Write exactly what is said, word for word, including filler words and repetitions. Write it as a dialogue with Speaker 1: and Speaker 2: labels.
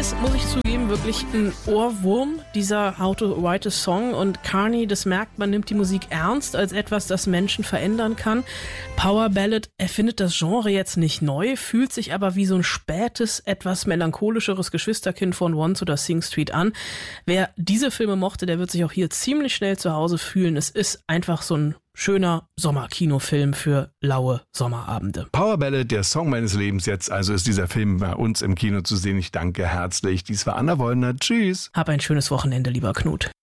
Speaker 1: ist, muss ich zugeben, wirklich ein Ohrwurm, dieser How to Write a Song. Und Carney, das merkt man, nimmt die Musik ernst als etwas, das Menschen verändern kann. Power Ballad, er findet das Genre jetzt nicht neu, fühlt sich aber wie so ein spätes, etwas melancholischeres Geschwisterkind von Once oder Sing Street an. Wer diese Filme mochte, der wird sich auch hier ziemlich schnell zu Hause fühlen. Es ist einfach so ein schöner Sommerkinofilm für laue Sommerabende.
Speaker 2: Power Ballad, der Song meines Lebens. Jetzt also ist dieser Film bei uns im Kino zu sehen. Ich danke herzlich. Dies war Anna Wollner. Tschüss.
Speaker 1: Hab ein schönes Wochenende, lieber Knut.